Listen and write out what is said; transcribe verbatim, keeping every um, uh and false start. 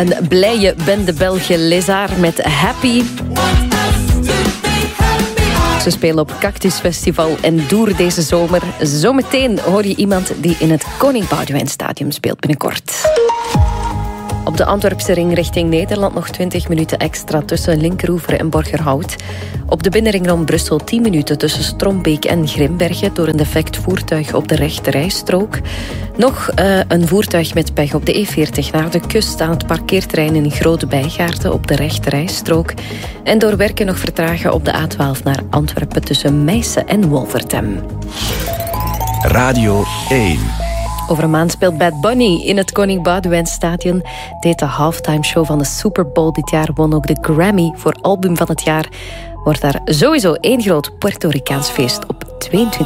Een blije bende Belgen, Lézard met Happy. Ze spelen op Cactus Festival en Doer deze zomer. Zometeen hoor je iemand die in het Koning Boudewijn Stadium speelt binnenkort. Op de Antwerpse ring richting Nederland nog twintig minuten extra tussen Linkeroever en Borgerhout. Op de binnenring rond Brussel tien minuten tussen Strombeek en Grimbergen door een defect voertuig op de rechterrijstrook. Nog uh, een voertuig met pech op de E veertig naar de kust aan het parkeerterrein in Grote Bijgaarden op de rechterrijstrook. En door werken nog vertragen op de A twaalf naar Antwerpen tussen Meissen en Wolvertem. Radio één. Over een maand speelt Bad Bunny in het Koning Boudewijn Stadion. Deed de halftime show van de Super Bowl dit jaar, won ook de Grammy voor album van het jaar. Wordt daar sowieso één groot Puerto Ricaans feest op tweeëntwintig